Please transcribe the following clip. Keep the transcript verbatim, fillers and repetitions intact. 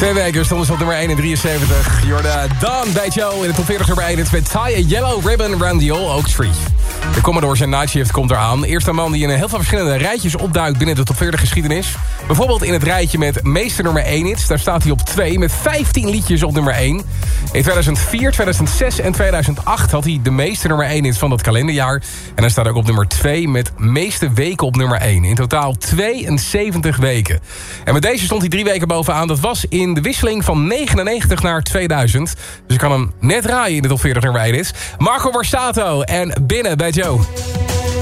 Twee weken stonden ze op nummer één in drieënzeventig. Jorda Dan bij Joe in de top veertig nummer één. Het is met Tie a Yellow Ribbon Round the Old Oak Tree. De Commodores en Night Shift komt eraan. Eerst een man die in heel veel verschillende rijtjes opduikt binnen de top veertig geschiedenis. Bijvoorbeeld in het rijtje met meeste nummer één hits. Daar staat hij op twee met vijftien liedjes op nummer één. In tweeduizend vier, tweeduizend zes en tweeduizend acht had hij de meeste nummer één hits van dat kalenderjaar. En hij staat ook op nummer twee met meeste weken op nummer één. In totaal tweeënzeventig weken. En met deze stond hij drie weken bovenaan. Dat was in de wisseling van negenennegentig naar tweeduizend. Dus ik kan hem net draaien in de top veertig nummer één hits. Marco Borsato en Binnen bij Joe.